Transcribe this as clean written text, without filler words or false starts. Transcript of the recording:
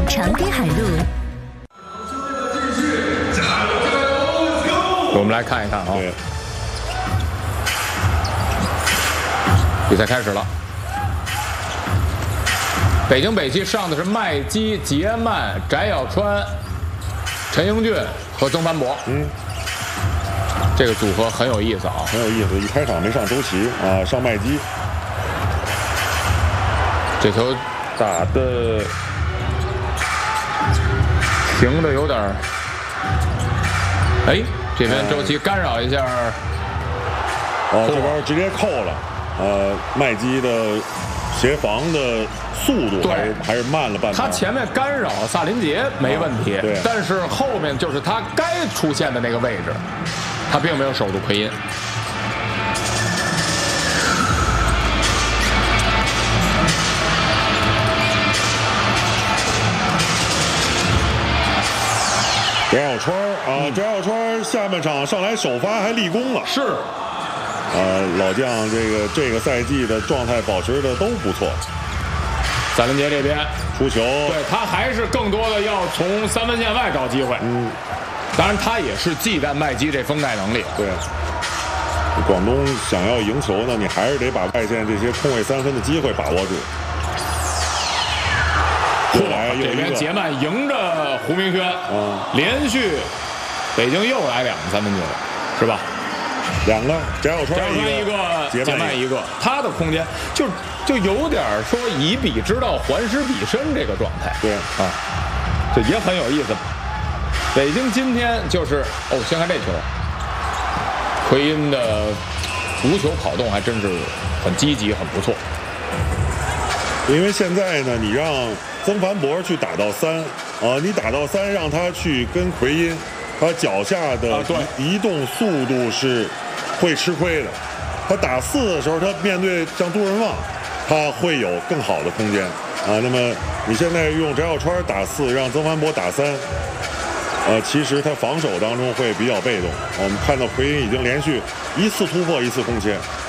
长滨海路。 我们来看一看啊，比赛开始了。北京北汽上的是麦基、杰曼、翟小川、陈英俊和曾凡博。这个组合很有意思啊， 很有意思。一开场没上周琦啊，上麦基。 这球打的停的有点儿，哎，这边周琦干扰一下， 这边直接扣了。麦基的协防的速度还是慢了半拍。 他前面干扰萨林杰没问题， 对， 但是后面就是他该出现的那个位置，他并没有守住奎因。 翟小川翟小川下半场上来首发还立功了。 是。 老将这个赛季的状态保持的都不错。 萨林杰这边出球， 对他还是更多的要从3分线外找机会。当然他也是忌惮麦基这封盖能力。 对，广东想要赢球呢，你还是得把外线这些空位3分的机会把握住。 这边杰曼迎着胡明轩，连续北京又来2个3分球，是吧 ？2个，翟小川一个，杰曼一个，他的空间就有点说以彼之道还施彼身这个状态。 对这也很有意思。北京今天就是先看这球，奎因的无球跑动还真是很积极，很不错。 因为现在呢，你让曾凡博去打到3，你打到3，让他去跟奎因，他脚下的移动速度是会吃亏的。他打4的时候，他面对像杜润旺，他会有更好的空间那么你现在用翟小川打4，让曾凡博打3，其实他防守当中会比较被动。我们看到奎因已经连续1次突破1次空切。